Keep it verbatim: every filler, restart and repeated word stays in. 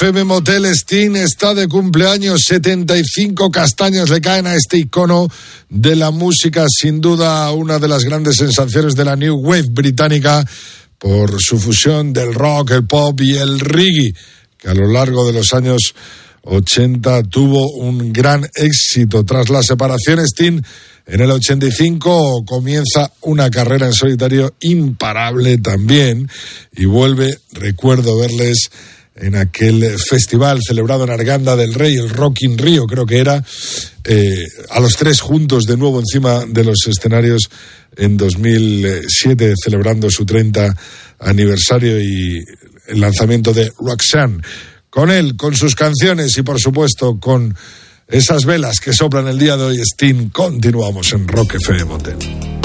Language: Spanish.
F M Motel. Sting está de cumpleaños, setenta y cinco castaños le caen a este icono de la música, sin duda una de las grandes sensaciones de la New Wave británica por su fusión del rock, el pop y el reggae, que a lo largo de los años ochenta tuvo un gran éxito. Tras la separación, Sting en el ochenta y cinco comienza una carrera en solitario imparable también y vuelve, recuerdo verles en aquel festival celebrado en Arganda del Rey, el Rock in Rio creo que era, eh, a los tres juntos de nuevo encima de los escenarios en dos mil siete, celebrando su treinta aniversario y el lanzamiento de Roxanne. Con él, con sus canciones y por supuesto con esas velas que soplan el día de hoy, Sting, continuamos en Rock F M Motel.